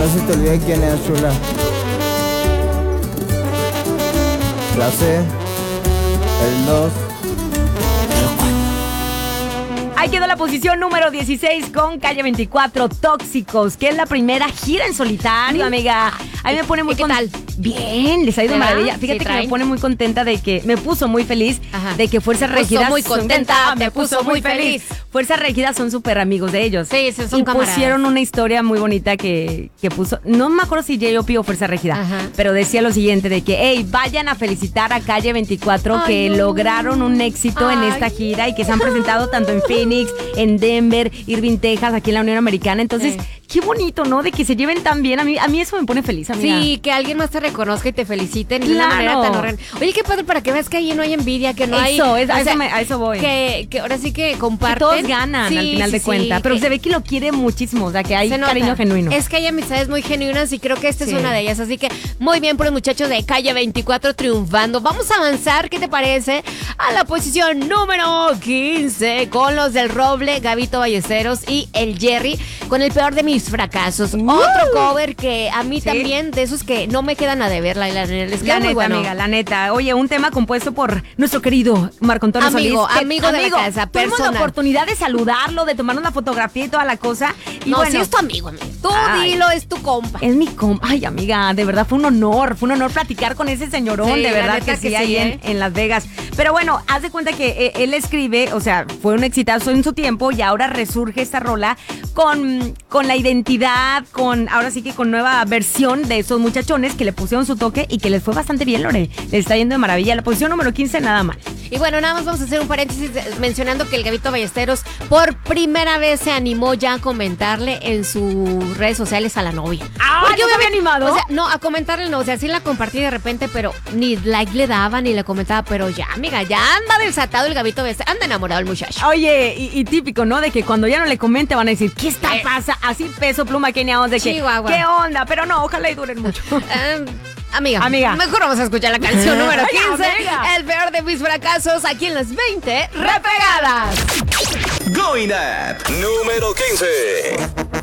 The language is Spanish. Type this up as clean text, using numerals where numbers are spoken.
no se te olvide quién es, chula. Ya sé. El 2. Ahí quedó la posición número 16 con Calle 24, Tóxicos, que es la primera gira en solitario, amiga. A mí me pone muy ¿Qué tal? Bien, les ha ido ¿Verdad? maravilla. Fíjate Sí, que me traen. pone muy contenta de que me puso muy feliz. Ajá. De que Fuerza Me puso Regida muy contenta, me puso muy feliz. Fuerza Regida son súper amigos de ellos. Sí, son y camaradas. pusieron una historia muy bonita que puso, no me acuerdo si J.O.P. o Fuerza Regida, Ajá. pero decía lo siguiente de que, hey, vayan a felicitar a Calle 24 Ay, que no. lograron un éxito en Ay. esta gira y que se han presentado tanto en Phoenix, en Denver, Irving, Texas, aquí en la Unión Americana. Entonces, qué bonito, ¿no? De que se lleven tan bien. A mí eso me pone feliz, amiga. Sí, que alguien más te reconozca y te feliciten de una Claro. manera tan horrenda. Oye, qué padre para que veas que ahí no hay envidia, que no hay... Eso, o a sea, eso voy. Que ahora sí que comparten. Que todos ganan Sí, al final de sí, cuentas. sí, Pero que se ve que lo quiere muchísimo. O sea, que hay se nota. cariño genuino. Es que hay amistades muy genuinas y creo que esta Sí. es una de ellas. Así que muy bien por los muchachos de Calle 24 triunfando. Vamos a avanzar, ¿qué te parece? A la posición número 15 con los del Roble, Gabito Ballesteros y el Jerry con el peor de mis fracasos. Otro cover que a mí Sí. también, de esos que no me quedan a deber, les La queda muy neta, bueno. amiga, la neta. Oye, un tema compuesto por nuestro querido Marco Antonio Amigo, Solís. amigo de la casa, tuvimos la personal. oportunidad de saludarlo, de tomarnos la fotografía y toda la cosa. Y No, bueno, si es tu amigo. Tú Ay. dilo, es tu compa. es mi compa. Ay, amiga, de verdad fue un honor platicar con ese señorón, Sí, de la verdad neta que sí, que ahí sí, en Las Vegas. Pero bueno, haz de cuenta que él escribe, o sea, fue un exitazo en su tiempo y ahora resurge esta rola con la identidad, ahora sí que con nueva versión de esos muchachones que le pusieron su toque y que les fue bastante bien, Lore. Les está yendo de maravilla. La posición número 15, nada mal. Y bueno, nada más vamos a hacer un paréntesis mencionando que el Gabito Ballesteros por primera vez se animó ya a comentarle en sus redes sociales a la novia. Ah, ¿no se había animado? O sea, no, a comentarle no, o sea, sí la compartí de repente, pero ni like le daba ni le comentaba, pero ya, amiga, ya anda desatado el Gabito Ballesteros, anda enamorado el muchacho. Oye, y típico, ¿no? De que cuando ya no le comente van a decir, ¿qué está pasa? Así peso pluma keniados de que, Chihuahua. ¿qué onda? Pero no, ojalá y duren mucho. Amiga, mejor vamos a escuchar la canción número Ay, 15, amiga. el peor de mis fracasos, aquí en las 20 repegadas. Going Up, número 15.